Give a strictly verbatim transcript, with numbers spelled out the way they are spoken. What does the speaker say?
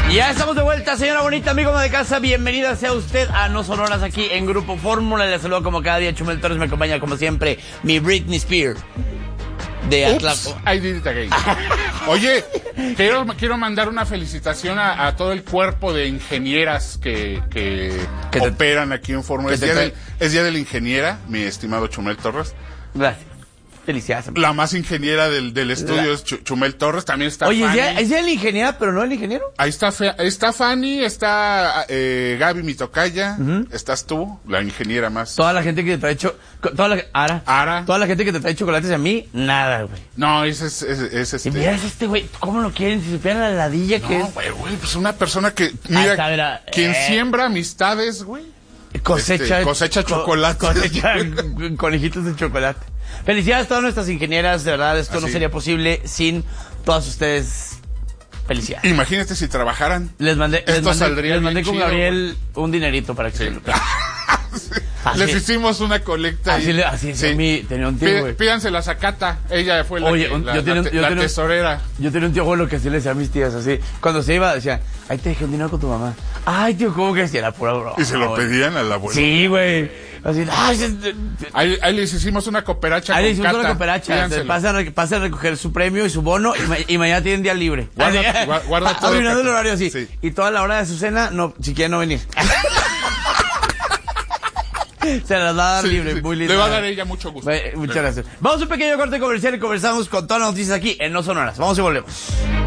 Ya estamos de vuelta, señora bonita, amigo de casa. Bienvenida sea usted a No Sonoras aquí en Grupo Fórmula. Le saludo como cada día Chumel Torres. Me acompaña como siempre mi Britney Spears de Atlaco. I did it again. Oye, quiero, quiero mandar una felicitación a, a todo el cuerpo de ingenieras que, que te, operan aquí en Fórmula. Es, del, es día de la ingeniera, mi estimado Chumel Torres. Gracias. Felicidades. La más ingeniera del, del estudio la... es Ch Chumel Torres, también está Oye, Fanny. Oye, ¿es ya la ingeniera, pero no el ingeniero? Ahí está, está Fanny, está eh, Gaby, mi tocaya, uh-huh. Estás tú, la ingeniera más. Toda la gente que te trae cho toda la Ara. Ara. Toda la gente que te trae chocolates a mí, nada, güey. No, ese es, es, es este. Y mira, es este güey, ¿cómo lo quieren? Si supieran la ladilla no, que es. No, güey, güey, pues una persona que, mira, está, mira quien eh... siembra amistades, güey. Cosecha. Este, cosecha chocolate. Cosecha conejitos de chocolate. Felicidades a todas nuestras ingenieras, de verdad, esto Así. no sería posible sin todas ustedes. Felicidades. Imagínate si trabajaran. Les mandé, esto les mandé, saldría les mandé bien con chido, Gabriel güey. un dinerito para que sí. se lo sí. Les hicimos una colecta. Así, y, así sí. mí, tenía un tío, güey. Pídansela a Zacata, ella fue la, Oye, que, la, yo tenía, la, yo la tenía, tesorera. Yo tenía un tío abuelo que así le decía a mis tías, así. Cuando se iba, decía, ahí te dejé un dinero con tu mamá. Ay, tío, ¿cómo que decía? Era pura broma. Y se lo güey. pedían al abuelo. Sí, güey. Así, ay, ahí, ahí les hicimos una cooperacha. Ahí les hicimos Cata. una cooperacha. Pasan, pasan a recoger su premio y su bono y, ma y mañana tienen día libre. Guarda, guarda, guarda todo. Arruinando el horario así. Sí. Y toda la hora de su cena, no, si quiere no venir. Se las va a dar sí, libre, sí. muy lindo. Le va a dar ella mucho gusto. Muchas gracias. Vamos a un pequeño corte comercial y conversamos con todas las noticias aquí en No Sonoras. Vamos y volvemos.